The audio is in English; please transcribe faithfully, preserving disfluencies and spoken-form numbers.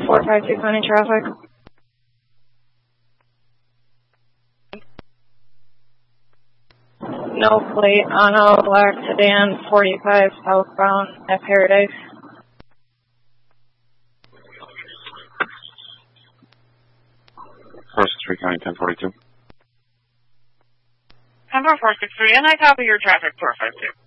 four five two finding traffic. No plate, Ono, black sedan, forty-five southbound at Paradise. four six three County ten forty-two. Number four six three, and I copy your traffic four five two.